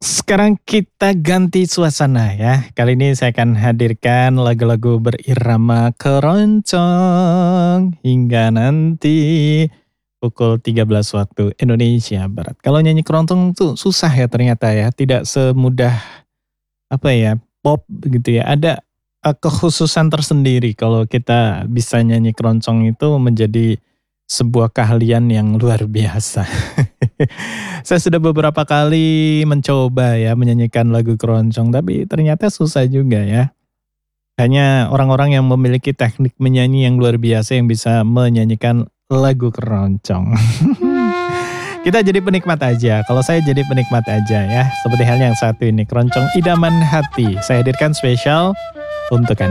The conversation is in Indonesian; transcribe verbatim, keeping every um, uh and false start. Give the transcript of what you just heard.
Sekarang kita ganti suasana ya. Kali ini saya akan hadirkan lagu-lagu berirama keroncong hingga nanti pukul tiga belas waktu Indonesia Barat. Kalau nyanyi keroncong tuh susah ya ternyata ya, tidak semudah apa ya, pop gitu ya. Ada eh, kekhususan tersendiri kalau kita bisa nyanyi keroncong itu menjadi sebuah keahlian yang luar biasa. Saya sudah beberapa kali mencoba ya menyanyikan lagu keroncong, tapi ternyata susah juga ya. Hanya orang-orang yang memiliki teknik menyanyi yang luar biasa yang bisa menyanyikan lagu keroncong. Kita jadi penikmat aja, kalau saya jadi penikmat aja ya. Seperti halnya yang satu ini, keroncong idaman hati. Saya hadirkan spesial untuk Anda.